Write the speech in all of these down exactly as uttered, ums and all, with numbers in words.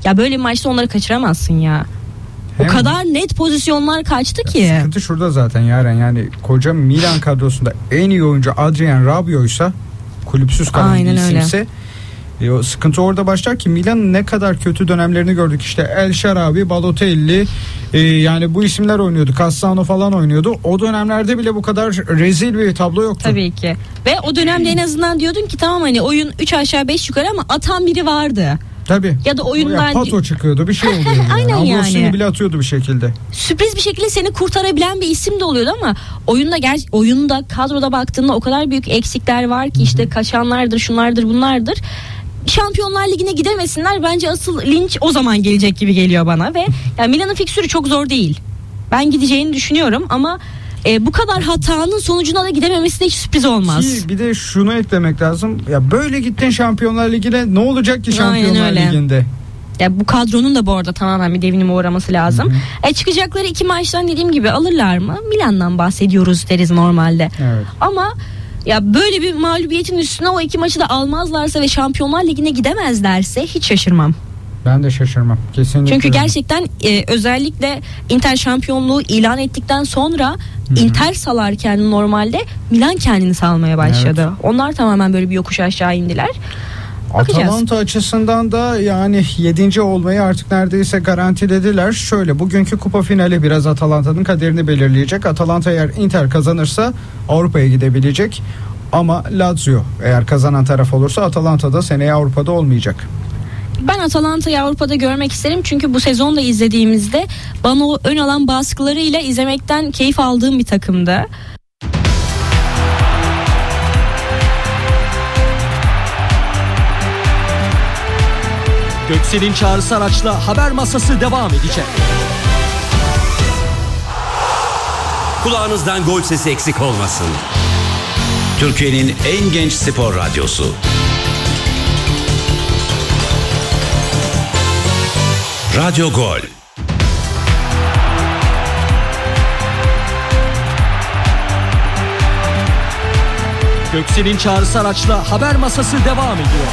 Ya böyle bir maçta onları kaçıramazsın ya. O Hem, kadar net pozisyonlar kaçtı ki. Sıkıntı şurada zaten Yaren, yani koca Milan kadrosunda en iyi oyuncu Adrien Rabiot'ysa, kulüpsüz kalan Aynen bir isimse e, o sıkıntı orada başlar ki Milan'ın ne kadar kötü dönemlerini gördük. İşte El Sharawi, Balotelli, e, yani bu isimler oynuyordu. Cassano falan oynuyordu. O dönemlerde bile bu kadar rezil bir tablo yoktu. Tabii ki. Ve o dönemde en azından diyordun ki tamam hani oyun üç aşağı beş yukarı ama atan biri vardı. Tabii. Ya da oyundan ya pato çıkıyordu, bir şey oluyordu. Aynen yani. yani. Ambrosini bile atıyordu bir şekilde. Sürpriz bir şekilde seni kurtarabilen bir isim de oluyordu ama oyunda ger- oyunda kadroda baktığında o kadar büyük eksikler var ki, işte kaçanlardır, şunlardır, bunlardır. Şampiyonlar Ligi'ne gidemesinler, bence asıl linç o zaman gelecek gibi geliyor bana ve yani Milan'ın fiksürü çok zor değil. Ben gideceğini düşünüyorum ama e, bu kadar hatanın sonucuna da gidememesi de hiç sürpriz olmaz. Ki bir de şunu eklemek lazım. Ya böyle gittin Şampiyonlar Ligi'ne, ne olacak ki Şampiyonlar Ligi'nde? Ya bu kadronun da bu arada tamamen bir devinime uğraması lazım. E çıkacakları iki maçtan dediğim gibi alırlar mı? Milan'dan bahsediyoruz deriz normalde. Evet. Ama ya böyle bir mağlubiyetin üstüne o iki maçı da almazlarsa ve Şampiyonlar Ligi'ne gidemezlerse hiç şaşırmam. Ben de şaşırmam. Kesinlikle. Çünkü gerçekten e, özellikle Inter şampiyonluğu ilan ettikten sonra Hı-hı. Inter salarken normalde Milan kendini salmaya başladı. Evet. Onlar tamamen böyle bir yokuş aşağı indiler. Bakacağız. Atalanta açısından da yani yedinci olmayı artık neredeyse garantilediler. Şöyle, bugünkü kupa finali biraz Atalanta'nın kaderini belirleyecek. Atalanta eğer Inter kazanırsa Avrupa'ya gidebilecek. Ama Lazio eğer kazanan taraf olursa Atalanta da seneye Avrupa'da olmayacak. Ben Atalanta'yı Avrupa'da görmek isterim çünkü bu sezonda izlediğimizde bana o ön alan baskılarıyla izlemekten keyif aldığım bir takımdı. Göksel'in çağrısı araçla haber masası devam edecek. Kulağınızdan gol sesi eksik olmasın. Türkiye'nin en genç spor radyosu. Radyo Gol. Göksel'in çağrısı araçla haber masası devam ediyor.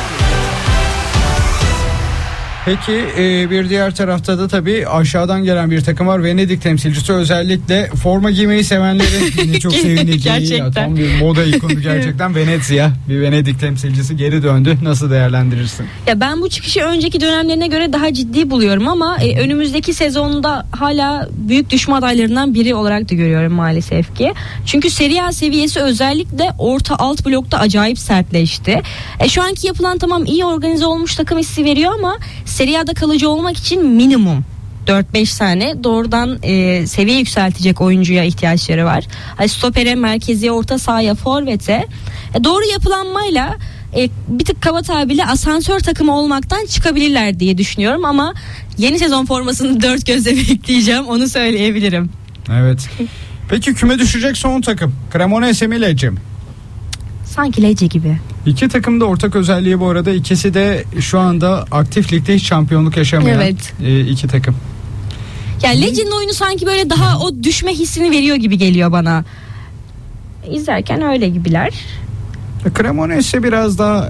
Peki e, bir diğer tarafta da tabii aşağıdan gelen bir takım var. Venedik temsilcisi, özellikle forma giymeyi sevenlerin yine çok sevineceği, ya, tam bir moda ikonu gerçekten. Venezia, bir Venedik temsilcisi geri döndü. Nasıl değerlendirirsin? Ya ben bu çıkışı önceki dönemlerine göre daha ciddi buluyorum ama e, önümüzdeki sezonda hala büyük düşme adaylarından biri olarak da görüyorum maalesef ki. Çünkü Serie A seviyesi özellikle orta alt blokta acayip sertleşti. E, şu anki yapılan tamam iyi organize olmuş takım hissi veriyor ama Serie A'da kalıcı olmak için minimum dört beş tane doğrudan e, seviye yükseltecek oyuncuya ihtiyaçları var. Hani stopere, merkezi orta sahaya, forvete e, doğru yapılanmayla e, bir tık kaba tabirle asansör takımı olmaktan çıkabilirler diye düşünüyorum ama yeni sezon formasını dört gözle bekleyeceğim, onu söyleyebilirim. Evet. Peki küme düşecek son takım Cremonese mi Lecce mi? Sanki Lecce gibi. İki takım da ortak özelliği bu arada, ikisi de şu anda aktif ligde hiç şampiyonluk yaşamayan evet. e, iki takım. Ya Lecce'nin oyunu sanki böyle daha o düşme hissini veriyor gibi geliyor bana. İzlerken öyle gibiler. Cremonese biraz daha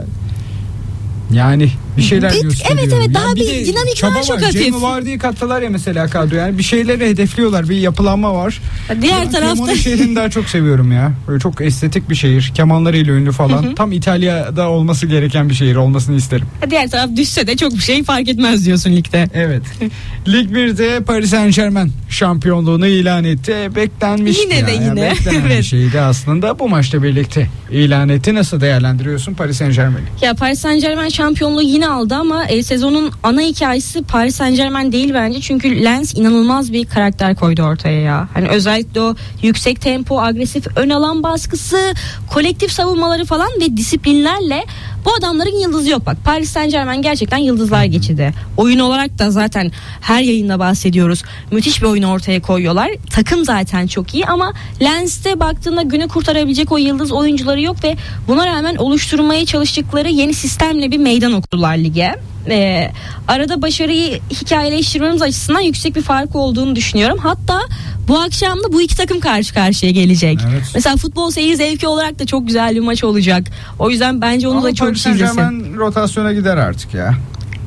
yani bir şeyler evet, gösteriyor. Evet evet yani daha bir, bir dinamik var, çok hafif. Cem'i var diye kattılar ya mesela kadro, yani bir şeyleri hedefliyorlar, bir yapılanma var. Diğer ben tarafta Cremona şehrini daha çok seviyorum ya. Böyle çok estetik bir şehir, kemanlarıyla ünlü falan. Hı hı. Tam İtalya'da olması gereken bir şehir olmasını isterim. Diğer taraf düşse de çok bir şey fark etmez diyorsun ligde. Evet. Lig birde Paris Saint-Germain şampiyonluğunu ilan etti. Beklenmiş. Yine ya. de yine. Beklenen evet. bir şeydi aslında, bu maçla birlikte ilan etti. Nasıl değerlendiriyorsun Paris Saint-Germain'i? Ya Paris Saint-Germain şampiyonluğu yine aldı ama e, sezonun ana hikayesi Paris Saint-Germain değil bence. Çünkü Lens inanılmaz bir karakter koydu ortaya ya. Hani özellikle o yüksek tempo, agresif ön alan baskısı, kolektif savunmaları falan ve disiplinlerle bu adamların yıldızı yok. Bak Paris Saint-Germain gerçekten yıldızlar geçidi. Oyun olarak da zaten her yayında bahsediyoruz. Müthiş bir oyun ortaya koyuyorlar. Takım zaten çok iyi ama Lens'te baktığında günü kurtarabilecek o yıldız oyuncuları yok ve buna rağmen oluşturmaya çalıştıkları yeni sistemle bir meydan okudular lige. Ee, arada başarıyı hikayeleştirmemiz açısından yüksek bir fark olduğunu düşünüyorum. Hatta bu akşam da bu iki takım karşı karşıya gelecek. Evet. Mesela futbol seyir zevki olarak da çok güzel bir maç olacak. O yüzden bence onu ama da çok izlesin. izlesin. Hemen rotasyona gider artık ya.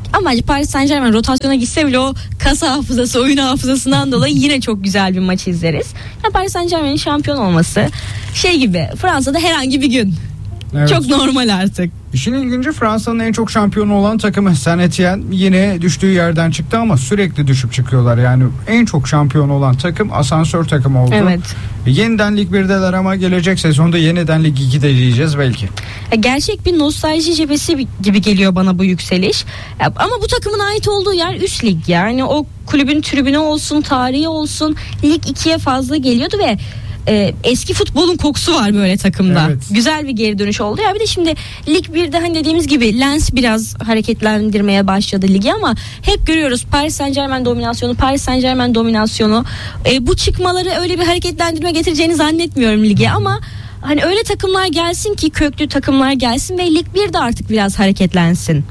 Ama Paris Saint-Germain rotasyona gitse bile o kasa hafızası, oyun hafızasından dolayı yine çok güzel bir maç izleriz. Yani Paris Saint-Germain'in şampiyon olması şey gibi, Fransa'da herhangi bir gün. Evet. Çok normal artık. İşin ilginci, Fransa'nın en çok şampiyonu olan takımı Saint Etienne yine düştüğü yerden çıktı ama sürekli düşüp çıkıyorlar. Yani en çok şampiyon olan takım asansör takımı oldu. Evet. Yeniden Lig bir'deler ama gelecek sezonda yeniden Lig iki'de diyeceğiz belki. Gerçek bir nostalji cephesi gibi geliyor bana bu yükseliş. Ama bu takımın ait olduğu yer üst lig. Yani o kulübün tribünü olsun, tarihi olsun, Lig iki'ye fazla geliyordu ve Ee, eski futbolun kokusu var böyle takımda. Evet. Güzel bir geri dönüş oldu. Ya bir de şimdi Lig bir'de hani dediğimiz gibi Lens biraz hareketlendirmeye başladı ligi ama hep görüyoruz Paris Saint-Germain dominasyonu, Paris Saint-Germain dominasyonu. Ee, bu çıkmaları öyle bir hareketlendirme getireceğini zannetmiyorum lige ama hani öyle takımlar gelsin ki, köklü takımlar gelsin ve Lig bir'de artık biraz hareketlensin.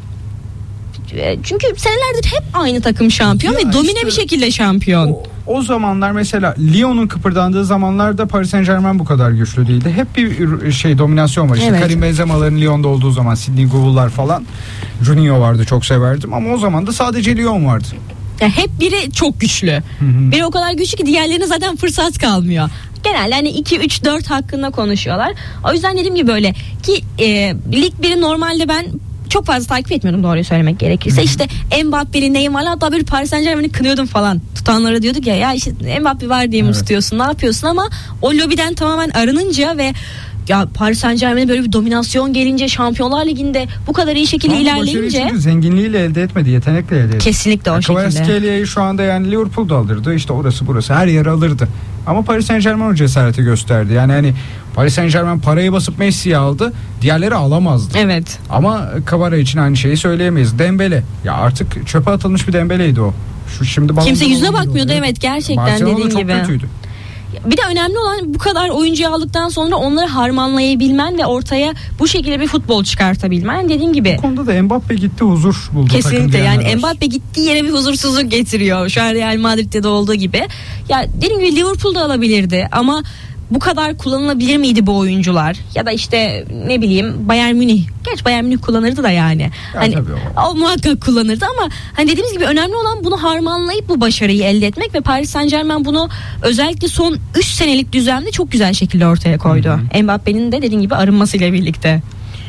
Çünkü senelerdir hep aynı takım şampiyon Ya ve domine işte bir şekilde şampiyon. O, o zamanlar mesela Lyon'un kıpırdandığı zamanlarda Paris Saint-Germain bu kadar güçlü değildi. Hep bir şey dominasyon var. İşte Evet. Karim Benzema'ların Lyon'da olduğu zaman, Sidney Govell'lar falan, Juninho vardı, çok severdim ama o zaman da sadece Lyon vardı. Ya hep biri çok güçlü. Hı hı. Biri o kadar güçlü ki diğerlerine zaten fırsat kalmıyor. Genelde hani iki üç dört hakkında konuşuyorlar. O yüzden dediğim gibi böyle ki e, Lig bir'i normalde ben çok fazla takip etmiyordum, doğruyu söylemek gerekirse. Hı hı. İşte Mbappe'li, Neymar'la, hatta böyle Paris Saint-Germain'i kınıyordum falan. Tutanlara diyorduk ya ya işte Mbappe var diye mi Evet. tutuyorsun, ne yapıyorsun, ama o lobiden tamamen arınınca ve ya Paris Saint-Germain'e böyle bir dominasyon gelince, Şampiyonlar Ligi'nde bu kadar iyi şekilde Ama başarıyı ilerleyince çünkü zenginliğiyle elde etmedi, yetenekle elde etti. kesinlikle o Yani şekilde. Kvaratskhelia şu anda yani Liverpool'da alırdı, işte orası burası her yeri alırdı. Ama Paris Saint-Germain o cesareti gösterdi. Yani hani Paris Saint-Germain parayı basıp Messi'yi aldı, diğerleri alamazdı. Evet. Ama Kvara için aynı şeyi söyleyemeyiz. Dembele, ya artık çöpe atılmış bir Dembele'ydi o. Şu şimdi Kimse Ballon yüzüne d'Or bakmıyordu, oynuyor. evet, gerçekten Barcelona dediğin çok gibi. kötüydü. Bir de önemli olan bu kadar oyuncuyu aldıktan sonra onları harmanlayabilmen ve ortaya bu şekilde bir futbol çıkartabilmen. Dediğim gibi Bu konuda da Mbappe gitti, huzur buldu. takım kesinlikle, diyenler yani var. Mbappe gittiği yere bir huzursuzluk getiriyor. Şu an Real Madrid'de de olduğu gibi. Ya dediğim gibi Liverpool'da alabilirdi ama bu kadar kullanılabilir miydi bu oyuncular? Ya da işte ne bileyim Bayern Münih. Gerçi Bayern Münih kullanırdı da yani. Ya hani tabii o. muhakkak kullanırdı ama hani dediğimiz gibi önemli olan bunu harmanlayıp bu başarıyı elde etmek ve Paris Saint-Germain bunu özellikle son üç senelik düzlemde çok güzel şekilde ortaya koydu. Mbappe'nin de dediğim gibi arınmasıyla birlikte.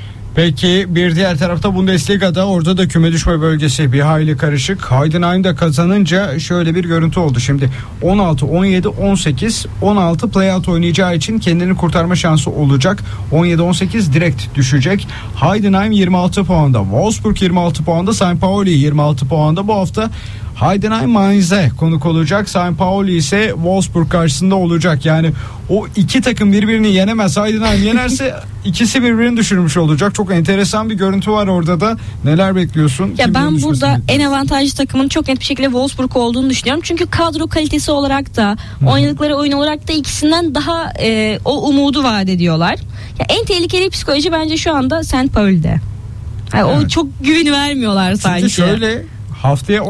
Peki bir diğer tarafta Bundesliga'da, orada da küme düşme bölgesi bir hayli karışık. Heidenheim'de kazanınca şöyle bir görüntü oldu. Şimdi on altı, on yedi, on sekiz, on altı playout oynayacağı için kendini kurtarma şansı olacak. on yedi on sekiz direkt düşecek. Heidenheim yirmi altı puanda, Wolfsburg yirmi altı puanda, Saint Pauli yirmi altı puanda. Bu hafta Heidenheim Mainz'e konuk olacak. Saint Pauli ise Wolfsburg karşısında olacak. Yani o iki takım birbirini yenemez. Heidenheim yenerse ikisi birbirini düşürmüş olacak. Çok enteresan bir görüntü var orada da. Neler bekliyorsun? Ya Kimlerin ben düşmesini burada en bekliyorsun? avantajlı takımın çok net bir şekilde Wolfsburg olduğunu düşünüyorum. Çünkü kadro kalitesi olarak da oynadıkları oyun olarak da ikisinden daha e, o umudu vaat ediyorlar. Ya en tehlikeli psikoloji bence şu anda Saint Pauli'de. Yani Evet. O çok güveni vermiyorlar sanki. Çünkü şöyle haftaya